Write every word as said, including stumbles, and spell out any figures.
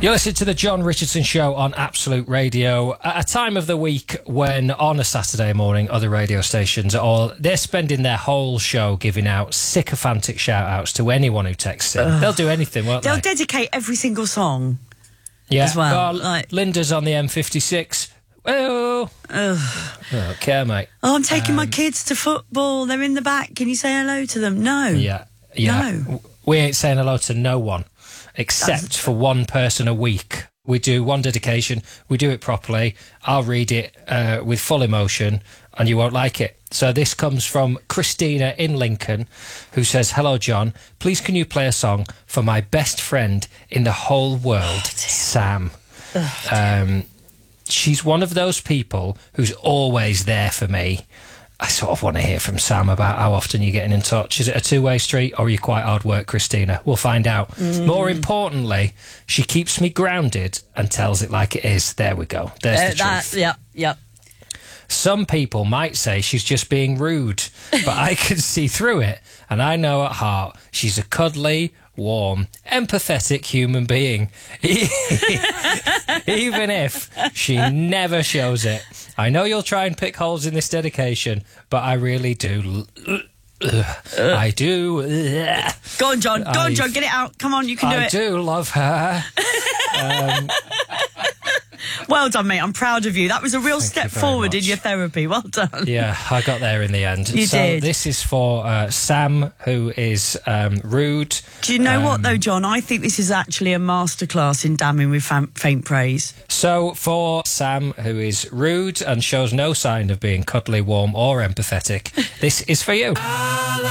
You're listening to the John Richardson Show on Absolute Radio at a time of the week when on a Saturday morning other radio stations are all, they're spending their whole show giving out sycophantic shout-outs to anyone who texts in. Ugh. They'll do anything, won't They'll they? They'll dedicate every single song yeah. as well. well like... Linda's on the M fifty-six. Oh, I don't care, mate. Oh, I'm taking um, my kids to football. They're in the back. Can you say hello to them? No. Yeah, yeah. No. We ain't saying hello to no one. Except That's... for one person a week. We do one dedication, we do it properly, I'll read it uh, with full emotion, and you won't like it. So this comes from Christina in Lincoln, who says, "Hello, John. Please can you play a song for my best friend in the whole world, oh, Sam." Oh, um, she's one of those people who's always there for me. I sort of want to hear from Sam about how often you're getting in touch. Is it a two-way street or are you quite hard work, Christina? We'll find out. Mm. More importantly, she keeps me grounded and tells it like it is. There we go. There's uh, the that, truth. Yep, yep. Some people might say she's just being rude, but I can see through it. And I know at heart she's a cuddly, warm, empathetic human being. Even if she never shows it. I know you'll try and pick holes in this dedication, but I really do. I do. Go on, John. Go I've, on, John. Get it out. Come on, you can do I it. I do love her. um, well done, mate. I'm proud of you. That was a real step forward much. in your therapy. Well done. Yeah, I got there in the end. You so did. This is for uh, Sam, who is um, rude. Do you know um, what, though, John? I think this is actually a masterclass in damning with fam- faint praise. So for Sam, who is rude and shows no sign of being cuddly, warm or empathetic, this is for you.